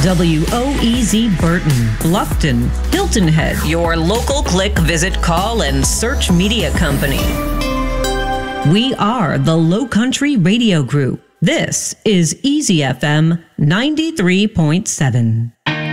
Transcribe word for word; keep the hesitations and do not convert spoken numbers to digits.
W O E Z Burton, Bluffton, Hilton Head. Your local click, visit, call, and search media company. We are the Low Country Radio Group. This is Easy F M ninety-three point seven.